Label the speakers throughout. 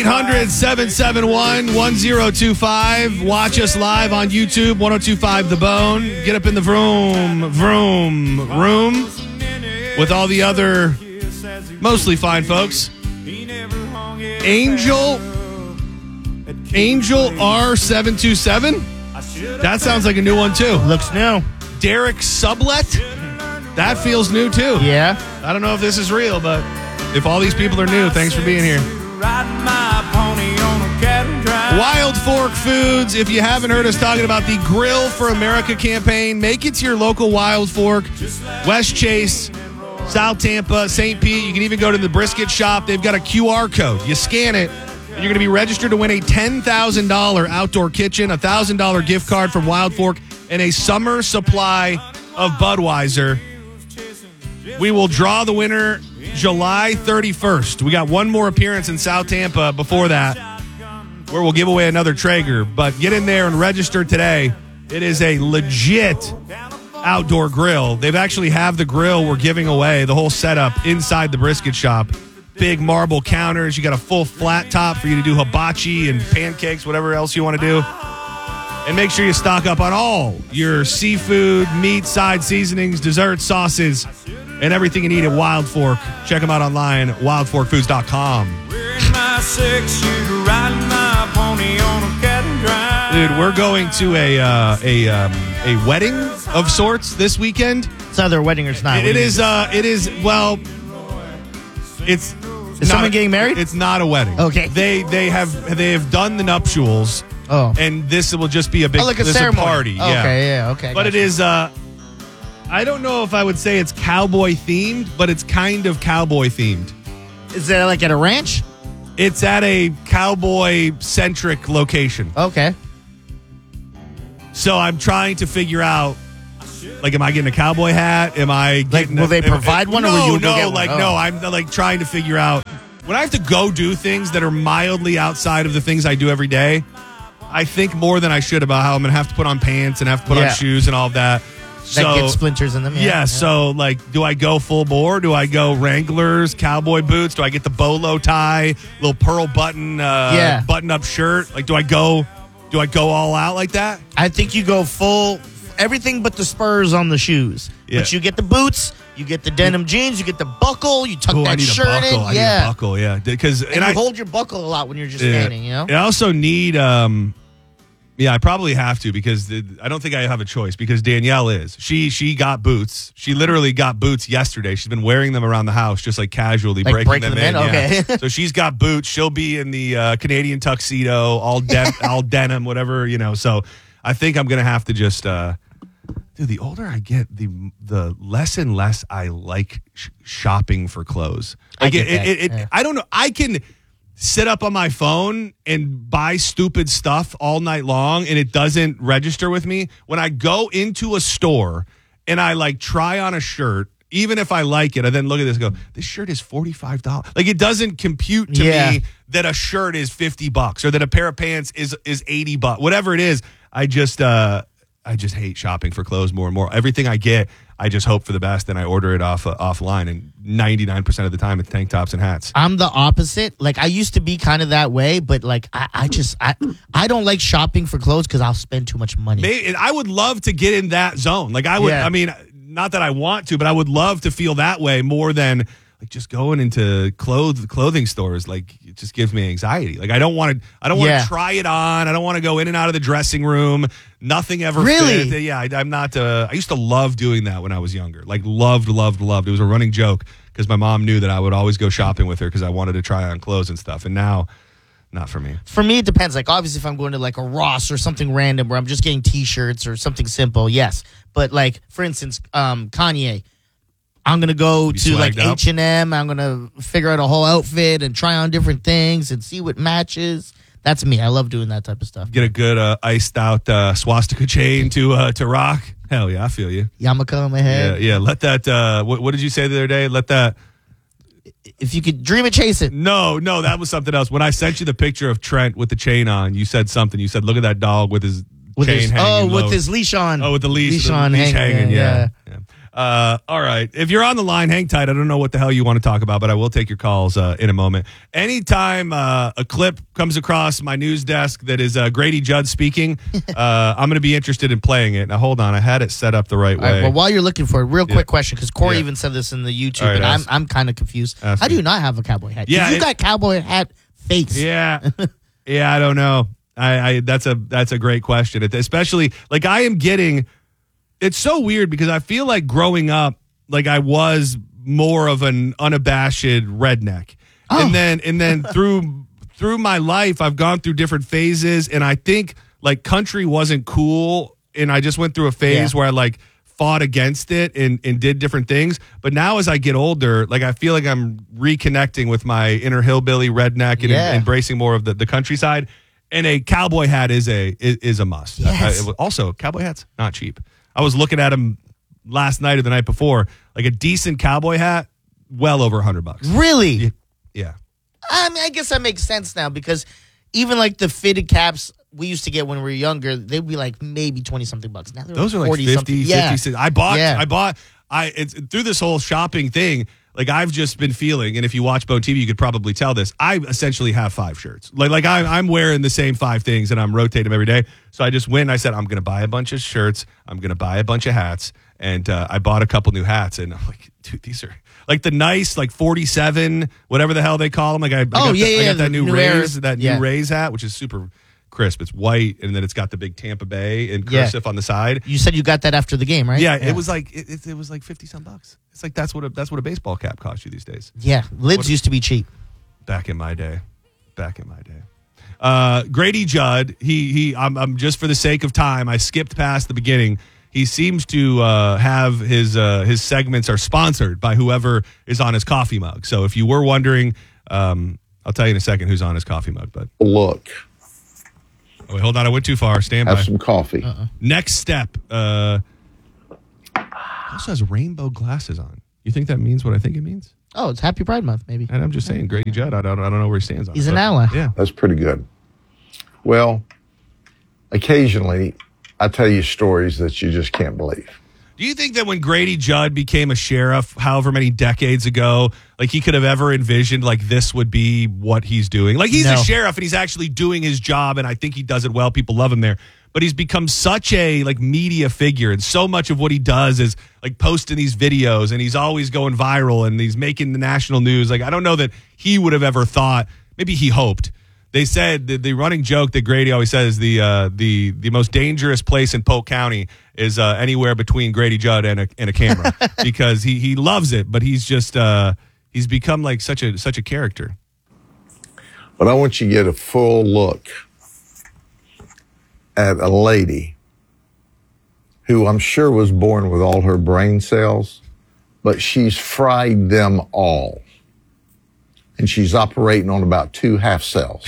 Speaker 1: 1-800-771-1025. Watch us live on YouTube, 1025 The Bone. Get up in the vroom with all the other mostly fine folks. Angel R727. That sounds like a new one, too.
Speaker 2: Looks new.
Speaker 1: Derek Sublet. That feels new, too.
Speaker 2: Yeah.
Speaker 1: I don't know if this is real, but if all these people are new, thanks for being here. Wild Fork Foods. If you haven't heard us talking about the Grill for America campaign, make it to your local Wild Fork, West Chase, South Tampa, St. Pete. You can even go to the brisket shop. They've got a QR code. You scan it, and you're going to be registered to win a $10,000 outdoor kitchen, a $1,000 gift card from Wild Fork, and a summer supply of Budweiser. We will draw the winner July 31st. We got one more appearance in South Tampa before that, where we'll give away another Traeger. But get in there and register today. It is a legit outdoor grill. They've actually have the grill we're giving away, the whole setup inside the brisket shop. Big marble counters. You got a full flat top for you to do hibachi and pancakes, whatever else you want to do. And make sure you stock up on all your seafood, meat, side seasonings, desserts, sauces, and everything you need at Wild Fork. Check them out online, wildforkfoods.com. Dude, we're going to a wedding of sorts this weekend.
Speaker 2: It's either a wedding or it's not.
Speaker 1: It is. Well, it's.
Speaker 2: Is someone getting married?
Speaker 1: It's not a wedding.
Speaker 2: Okay.
Speaker 1: They have done the nuptials.
Speaker 2: Oh.
Speaker 1: And this will just be a big
Speaker 2: like a
Speaker 1: this
Speaker 2: ceremony.
Speaker 1: A party.
Speaker 2: Okay, yeah, okay.
Speaker 1: But
Speaker 2: gotcha.
Speaker 1: it is. I don't know if I would say it's cowboy themed, but it's kind of cowboy themed.
Speaker 2: Is it like at a ranch?
Speaker 1: It's at a cowboy-centric location.
Speaker 2: Okay.
Speaker 1: So I'm trying to figure out, like, am I getting a cowboy hat? Am I getting
Speaker 2: will they provide one, or will you go get one?
Speaker 1: No, I'm like trying to figure out. When I have to go do things that are mildly outside of the things I do every day, I think more than I should about how I'm going to have to put on pants and have to put on shoes and all of that.
Speaker 2: That get splinters in them.
Speaker 1: Yeah, so, like, do I go full bore? Do I go Wranglers, cowboy boots? Do I get the bolo tie, little pearl button, button-up shirt? Like, do I go all out like that?
Speaker 2: I think you go full, everything but the spurs on the shoes.
Speaker 1: Yeah.
Speaker 2: But you get the boots, you get the denim jeans, you get the buckle, you tuck that shirt in.
Speaker 1: I need a buckle, yeah.
Speaker 2: And you hold your buckle a lot when you're just standing, you know?
Speaker 1: I also need... I probably have to, because I don't think I have a choice, because Danielle is. She got boots. She literally got boots yesterday. She's been wearing them around the house, just like casually breaking them in.
Speaker 2: Okay.
Speaker 1: Yeah. So she's got boots. She'll be in the Canadian tuxedo, all denim, whatever, you know. So I think I'm going to have to just... Dude, the older I get, the less and less I like shopping for clothes. Like I don't know. I can... sit up on my phone and buy stupid stuff all night long, and it doesn't register with me. When I go into a store and I like try on a shirt, even if I like it, I then look at this and go, this shirt is $45. Like, it doesn't compute to me that a shirt is $50 or that a pair of pants is $80. Whatever it is, I just hate shopping for clothes more and more. Everything I get, I just hope for the best, and I order it offline. And 99% of the time, it's tank tops and hats.
Speaker 2: I'm the opposite. Like, I used to be kind of that way, but like I don't like shopping for clothes because I'll spend too much money.
Speaker 1: I would love to get in that zone. Like, I would. Yeah. I mean, not that I want to, but I would love to feel that way more than like just going into clothing stores. Like, it just gives me anxiety. Like, I don't want to try it on. I don't want to go in and out of the dressing room. Nothing ever
Speaker 2: really
Speaker 1: fit. Yeah, I'm not. I used to love doing that when I was younger. Like, loved. It was a running joke because my mom knew that I would always go shopping with her because I wanted to try on clothes and stuff. And now, not for me.
Speaker 2: For me, it depends. Like, obviously, if I'm going to like a Ross or something random where I'm just getting T-shirts or something simple, yes. But like, for instance, Kanye, I'm going to go to like H&M. I'm going to figure out a whole outfit and try on different things and see what matches. That's me. I love doing that type of stuff.
Speaker 1: Get a good iced out swastika chain to rock. Hell yeah, I feel you.
Speaker 2: Yarmulke on my head.
Speaker 1: Yeah. Let that. What did you say the other day? Let that.
Speaker 2: If you could dream it, chase it.
Speaker 1: No, that was something else. When I sent you the picture of Trent with the chain on, you said something. You said, "Look at that dog with his chain hanging."
Speaker 2: With his leash on.
Speaker 1: Oh, with the leash
Speaker 2: on
Speaker 1: hanging. Yeah. All right. If you're on the line, hang tight. I don't know what the hell you want to talk about, but I will take your calls in a moment. Anytime a clip comes across my news desk that is Grady Judd speaking, I'm going to be interested in playing it. Now, hold on. I had it set up the right way.
Speaker 2: All right, well, while you're looking for it, real quick question, because Corey even said this in the YouTube,
Speaker 1: right,
Speaker 2: and I'm kind of confused. How do you not have a cowboy hat?
Speaker 1: Yeah,
Speaker 2: you got cowboy hat face.
Speaker 1: Yeah. Yeah, I don't know. I that's a great question. Especially, like, I am getting... It's so weird because I feel like growing up, like I was more of an unabashed redneck. And then through my life, I've gone through different phases, and I think like country wasn't cool, and I just went through a phase where I like fought against it and did different things. But now as I get older, like I feel like I'm reconnecting with my inner hillbilly redneck and embracing more of the countryside. And a cowboy hat is a must.
Speaker 2: Yes.
Speaker 1: Also, cowboy hats, not cheap. I was looking at them last night or the night before. Like a decent cowboy hat, well over $100.
Speaker 2: Really?
Speaker 1: Yeah.
Speaker 2: I mean, I guess that makes sense now because even like the fitted caps we used to get when we were younger, they'd be like maybe 20-something bucks. Now they're
Speaker 1: those are like
Speaker 2: 40
Speaker 1: 50,
Speaker 2: something.
Speaker 1: 50. It's through this whole shopping thing. Like I've just been feeling, and if you watch Bo TV, you could probably tell this. I essentially have 5 shirts. Like I'm wearing the same 5 things, and I'm rotating them every day. So I just went and I said, I'm going to buy a bunch of shirts. I'm going to buy a bunch of hats. And I bought a couple new hats. And I'm like, dude, these are like the nice, like 47, whatever the hell they call them. Like I got that new Rays, Rays hat, which is super crisp. It's white, and then it's got the big Tampa Bay in cursive on the side.
Speaker 2: You said you got that after the game, right?
Speaker 1: Yeah, it was like it was like $50-some. It's like that's what a baseball cap costs you these days.
Speaker 2: Yeah, lids used to be cheap.
Speaker 1: Back in my day. Grady Judd. I'm just for the sake of time, I skipped past the beginning. He seems to have his segments are sponsored by whoever is on his coffee mug. So if you were wondering, I'll tell you in a second who's on his coffee mug. But
Speaker 3: look.
Speaker 1: Oh, wait, hold on. I went too far. Stand by.
Speaker 3: Have some coffee.
Speaker 1: Next step. Also has rainbow glasses on. You think that means what I think it means?
Speaker 2: Oh, it's Happy Pride Month, maybe.
Speaker 1: And I'm just saying, Grady Judd. I don't know where he stands on.
Speaker 2: He's an ally.
Speaker 1: Yeah,
Speaker 3: that's pretty good. Well, occasionally I tell you stories that you just can't believe.
Speaker 1: Do you think that when Grady Judd became a sheriff, however many decades ago, like he could have ever envisioned like this would be what he's doing? Like he's a sheriff and he's actually doing his job, and I think he does it well. People love him there. But he's become such a like media figure, and so much of what he does is like posting these videos, and he's always going viral, and he's making the national news. Like I don't know that he would have ever thought. Maybe he hoped. They said the running joke that Grady always says the most dangerous place in Polk County is anywhere between Grady Judd and a camera because he loves it, but he's just he's become like such a character.
Speaker 3: But I want you to get a full look at a lady who I'm sure was born with all her brain cells, but she's fried them all. And she's operating on about 2 half cells.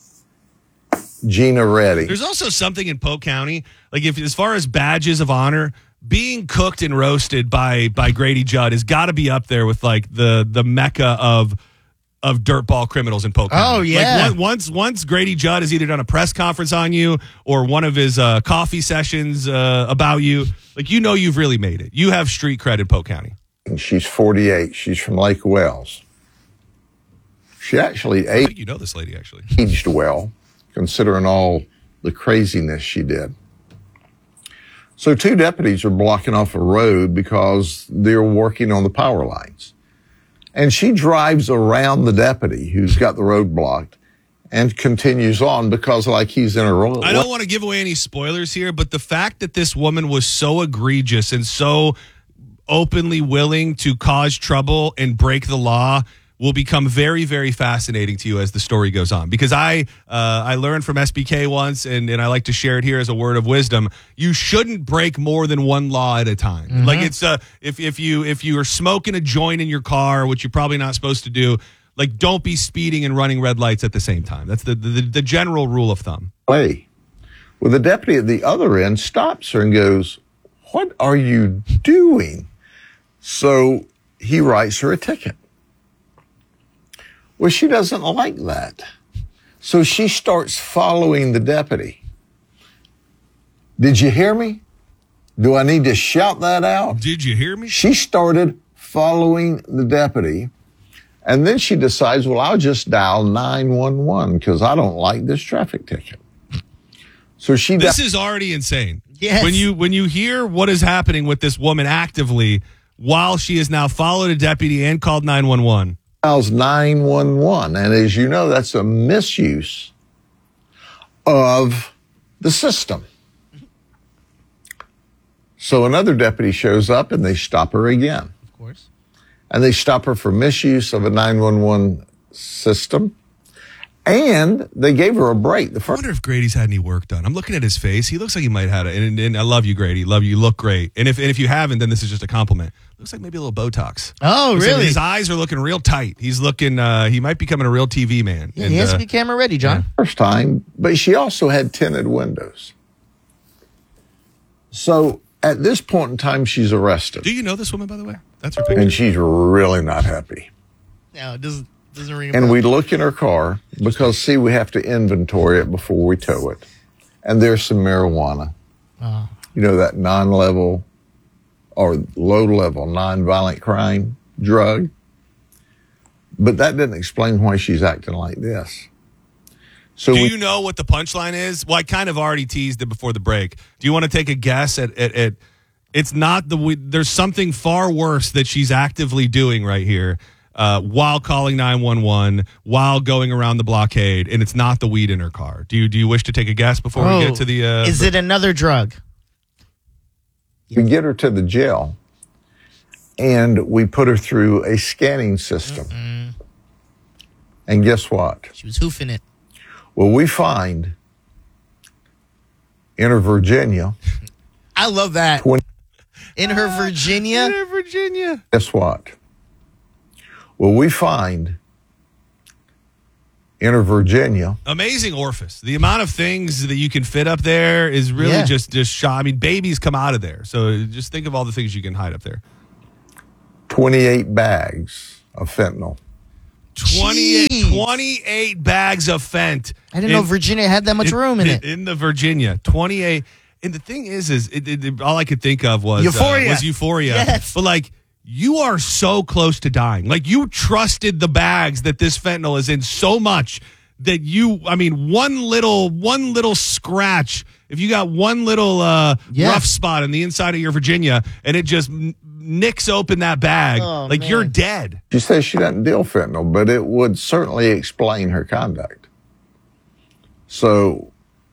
Speaker 3: Gina Reddy.
Speaker 1: There's also something in Polk County, like if as far as badges of honor, being cooked and roasted by Grady Judd has got to be up there with like the mecca of dirtball criminals in Polk County.
Speaker 2: Oh yeah.
Speaker 1: Like once Grady Judd has either done a press conference on you or one of his coffee sessions about you, like you've really made it. You have street cred in Polk County.
Speaker 3: And she's 48. She's from Lake Wells. She actually
Speaker 1: I think you know this lady, actually.
Speaker 3: Aged well, considering all the craziness she did. So 2 deputies are blocking off a road because they're working on the power lines. And she drives around the deputy who's got the road blocked and continues on because like he's in a road.
Speaker 1: I don't want to give away any spoilers here, but the fact that this woman was so egregious and so openly willing to cause trouble and break the law will become very, very fascinating to you as the story goes on. Because I learned from SBK once, and I like to share it here as a word of wisdom. You shouldn't break more than 1 law at a time. Mm-hmm. Like it's if you are smoking a joint in your car, which you're probably not supposed to do, like don't be speeding and running red lights at the same time. That's the general rule of thumb.
Speaker 3: Well, the deputy at the other end stops her and goes, "What are you doing?" So he writes her a ticket. Well, she doesn't like that. So she starts following the deputy. Did you hear me? Do I need to shout that out?
Speaker 1: Did you hear me?
Speaker 3: She started following the deputy, and then she decides, well, I'll just dial 911 because I don't like this traffic ticket. So
Speaker 1: This is already insane.
Speaker 2: Yes.
Speaker 1: When you hear what is happening with this woman actively while she has now followed a deputy and called 911.
Speaker 3: Dials 911, and as you know, that's a misuse of the system. So another deputy shows up and they stop her again.
Speaker 2: Of course.
Speaker 3: And they stop her for misuse of a 911 system. And they gave her a break.
Speaker 1: I wonder if Grady's had any work done. I'm looking at his face. He looks like he might have it. And I love you, Grady. Love you. You look great. And if you haven't, then this is just a compliment. Looks like maybe a little Botox.
Speaker 2: Oh,
Speaker 1: Looks like
Speaker 2: really?
Speaker 1: his eyes are looking real tight. He's looking, he might becoming a real TV man.
Speaker 2: Yeah, he has to be camera ready, John.
Speaker 3: First time, but she also had tinted windows. So at this point in time, she's arrested.
Speaker 1: Do you know this woman, by the way? That's her picture.
Speaker 3: And she's really not happy.
Speaker 2: No, it doesn't ring a
Speaker 3: And
Speaker 2: bell.
Speaker 3: we look in her car because, see, we have to inventory it before we tow it. And there's some marijuana. You know, that non-level or low-level nonviolent crime drug. But that didn't explain why she's acting like this. So
Speaker 1: Do you know what the punchline is? Well, I kind of already teased it before the break. Do you want to take a guess at it's not there's something far worse that she's actively doing right here while calling 911, while going around the blockade, and it's not the weed in her car. Do you wish to take a guess before we get to the
Speaker 2: Is it another drug?
Speaker 3: we get her to the jail, and we put her through a scanning system. And guess what?
Speaker 2: She was hoofing it.
Speaker 3: Well, we find in her Virginia.
Speaker 2: I love that. In her Virginia.
Speaker 1: In her Virginia.
Speaker 3: Guess what? Well, we find in her Virginia.
Speaker 1: Amazing orifice. The amount of things that you can fit up there is really just shot. I mean, babies come out of there. So just think of all the things you can hide up there.
Speaker 3: 28 bags of fentanyl.
Speaker 1: 28 bags of fent.
Speaker 2: I didn't know Virginia had that much room in it.
Speaker 1: In the Virginia. 28. And the thing is all I could think of was Euphoria.
Speaker 2: Yes.
Speaker 1: But like, you are so close to dying. Like, you trusted the bags that this fentanyl is in so much that one little scratch, if you got one little rough spot in the inside of your Virginia and it just nicks open that bag, you're dead.
Speaker 3: She says she doesn't deal fentanyl, but it would certainly explain her conduct. So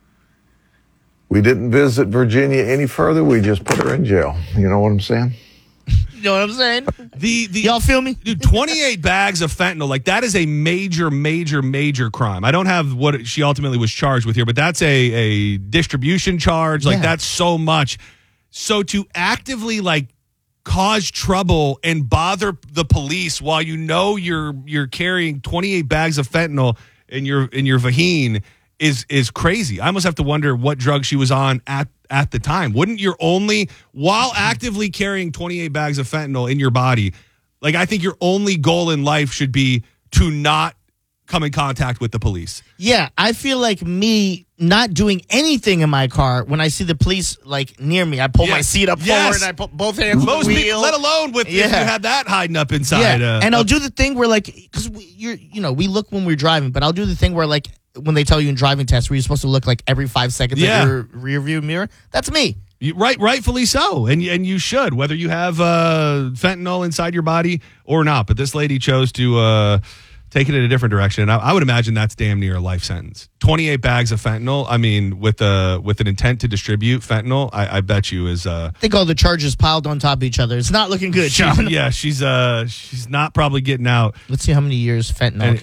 Speaker 3: we didn't visit Virginia any further. We just put her in jail. You know what I'm saying?
Speaker 2: You know what I'm saying?
Speaker 1: Y'all
Speaker 2: feel me?
Speaker 1: Dude, 28 bags of fentanyl, like, that is a major, major, major crime. I don't have what she ultimately was charged with here, but that's a distribution charge. Like, that's so much. So to actively, like, cause trouble and bother the police while you know you're carrying 28 bags of fentanyl in your vagine is crazy. I almost have to wonder what drug she was on at the time. Wouldn't while actively carrying 28 bags of fentanyl in your body, like, I think your only goal in life should be to not come in contact with the police.
Speaker 2: Yeah, I feel like me not doing anything in my car, when I see the police, like, near me, I pull my seat up forward and I put both hands on the wheel.
Speaker 1: People, let alone if you had that hiding up inside.
Speaker 2: Yeah, and I'll do the thing where, like, because we look when we're driving, but I'll do the thing where, like, when they tell you in driving tests where you're supposed to look like every 5 seconds at your rear view mirror. That's me.
Speaker 1: Rightfully so. And you should, whether you have fentanyl inside your body or not. But this lady chose to take it in a different direction. And I would imagine that's damn near a life sentence. 28 bags of fentanyl. I mean, with an intent to distribute fentanyl, I bet you is. I
Speaker 2: think all the charges piled on top of each other. It's not looking good, John.
Speaker 1: Yeah, she's not probably getting out.
Speaker 2: Let's see how many years fentanyl.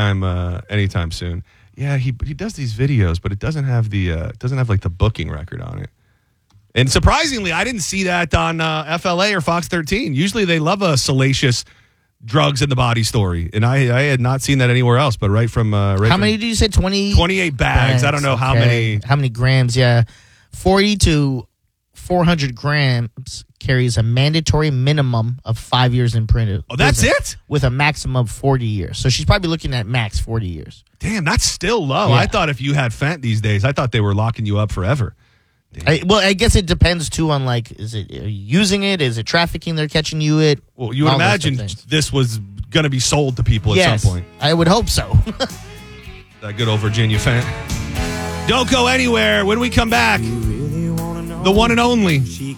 Speaker 1: Anytime soon. Yeah, he does these videos, but it doesn't have like the booking record on it. And surprisingly, I didn't see that on FLA or Fox 13. Usually they love a salacious drugs in the body story, and I had not seen that anywhere else. But how
Speaker 2: many did you say?
Speaker 1: 28 bags. I don't know how many.
Speaker 2: How many grams? Yeah, 40 to 400 grams carries a mandatory minimum of 5 years in prison.
Speaker 1: Oh, that's it?
Speaker 2: With a maximum of 40 years. So she's probably looking at max 40 years.
Speaker 1: Damn, that's still low.
Speaker 2: Yeah.
Speaker 1: I thought if you had fent these days, I thought they were locking you up forever.
Speaker 2: I guess it depends too on like, is it are you using it? Is it trafficking? They're catching you it.
Speaker 1: Well, you would imagine this was going to be sold to people at some point.
Speaker 2: I would hope so.
Speaker 1: That good old Virginia fan. Don't go anywhere. When we come back, the one and only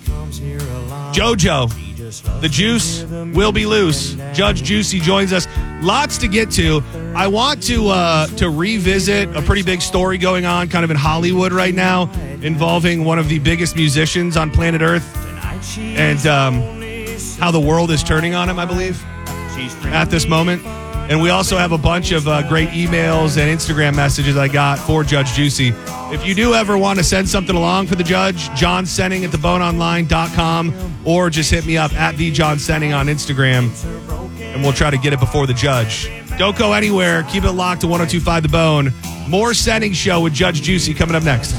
Speaker 1: JoJo, the juice will be loose. Judge Juicy joins us. Lots to get to. I want to revisit a pretty big story going on kind of in Hollywood right now involving one of the biggest musicians on planet Earth and how the world is turning on him, I believe, at this moment. And we also have a bunch of great emails and Instagram messages I got for Judge Juicy. If you do ever want to send something along for the judge, John Senning at theboneonline.com, or just hit me up at @TheJohnSenning on Instagram, and we'll try to get it before the judge. Don't go anywhere. Keep it locked to 102.5 The Bone. More Senning Show with Judge Juicy coming up next.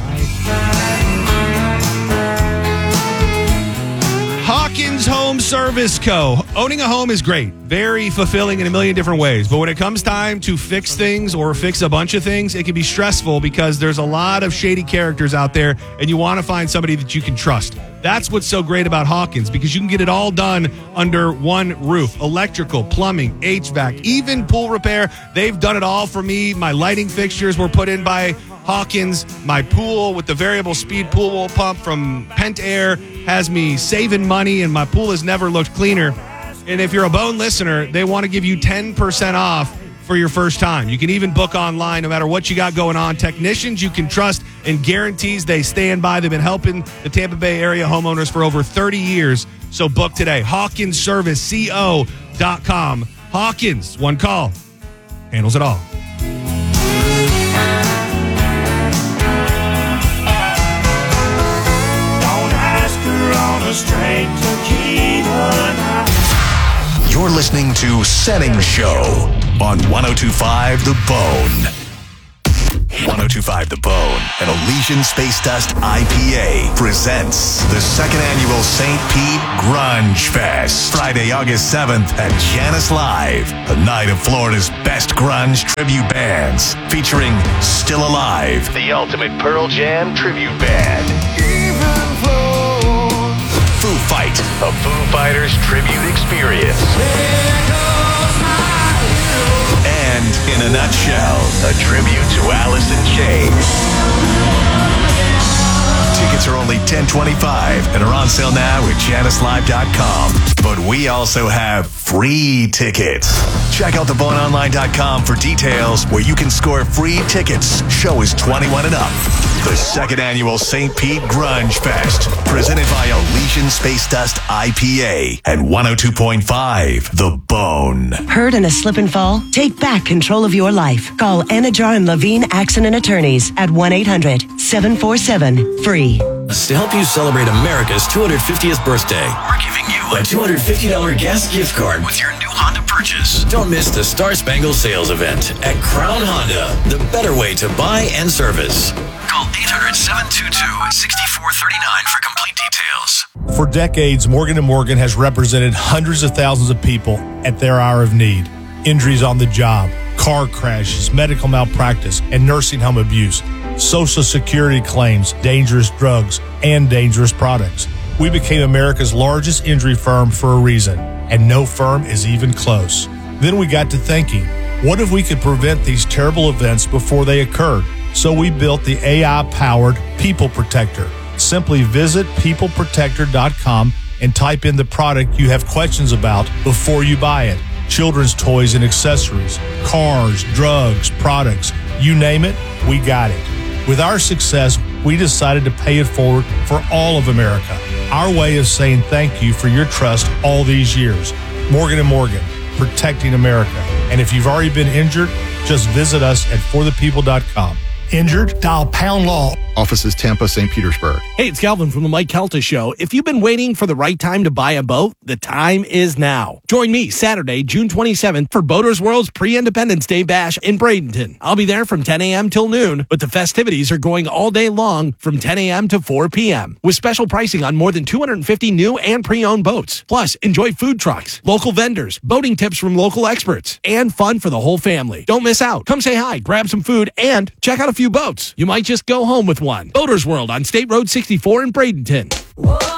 Speaker 1: Hawkins Home Service Co. Owning a home is great, very fulfilling in a million different ways. But when it comes time to fix things or fix a bunch of things, it can be stressful because there's a lot of shady characters out there and you want to find somebody that you can trust. That's what's so great about Hawkins, because you can get it all done under one roof. Electrical, plumbing, HVAC, even pool repair. They've done it all for me. My lighting fixtures were put in by Hawkins. My pool with the variable speed pool pump from Pentair has me saving money, and my pool has never looked cleaner. And if you're a Bone listener, they want to give you 10% off for your first time. You can even book online no matter what you got going on. Technicians you can trust and guarantees they stand by. They've been helping the Tampa Bay area homeowners for over 30 years. So book today. HawkinsServiceCO.com. Hawkins, one call, handles it all.
Speaker 4: You're listening to Senning Show on 102.5 The Bone. 102.5 The Bone and Elysian Space Dust IPA presents the second annual St. Pete Grunge Fest. Friday, August 7th at Janice Live, a night of Florida's best grunge tribute bands, featuring Still Alive, the ultimate Pearl Jam tribute band. Foo Fight, a Foo Fighters tribute experience. And in a nutshell, a tribute to Alice in Chains. Tickets are only $10.25 and are on sale now at JaniceLive.com. But we also have free tickets. Check out theboneonline.com for details where you can score free tickets. Show is 21 and up. The second annual St. Pete Grunge Fest, presented by Elysian Space Dust IPA and 102.5 The Bone.
Speaker 5: Hurt in a slip and fall? Take back control of your life. Call Anajar and Levine Accident Attorneys at 1-800-747-FREE.
Speaker 6: To help you celebrate America's 250th birthday, we're giving you a $250 gas gift card with your new Honda purchase. Don't miss the Star Spangled Sales Event at Crown Honda, the better way to buy and service. Call 800-722-6439 for complete details.
Speaker 7: For decades, Morgan & Morgan has represented hundreds of thousands of people at their hour of need. Injuries on the job, car crashes, medical malpractice, and nursing home abuse, Social Security claims, dangerous drugs, and dangerous products. We became America's largest injury firm for a reason, and no firm is even close. Then we got to thinking, what if we could prevent these terrible events before they occurred? So we built the AI-powered People Protector. Simply visit peopleprotector.com and type in the product you have questions about before you buy it. Children's toys and accessories, cars, drugs, products, you name it, we got it. With our success, we decided to pay it forward for all of America. Our way of saying thank you for your trust all these years. Morgan & Morgan, protecting America. And if you've already been injured, just visit us at forthepeople.com. Injured? Dial pound law.
Speaker 8: Offices Tampa, St. Petersburg.
Speaker 9: Hey, it's Calvin from the Mike Kelta Show. If you've been waiting for the right time to buy a boat, the time is now. Join me Saturday, June 27th for Boaters World's Pre-Independence Day Bash in Bradenton. I'll be there from 10 a.m. till noon, but the festivities are going all day long from 10 a.m. to 4 p.m. with special pricing on more than 250 new and pre-owned boats. Plus, enjoy food trucks, local vendors, boating tips from local experts, and fun for the whole family. Don't miss out. Come say hi, grab some food, and check out a few few boats. You might just go home with one. Boaters World on State Road 64 in Bradenton.